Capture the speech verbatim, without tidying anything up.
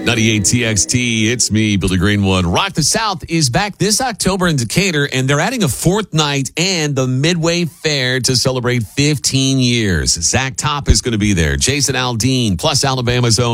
ninety-eight T X T, it's me, Billy Greenwood. Rock the South is back this October in Decatur, and they're adding a fourth night and the Midway Fair to celebrate fifteen years. Zach Top is going to be there. Jason Aldean, plus Alabama's own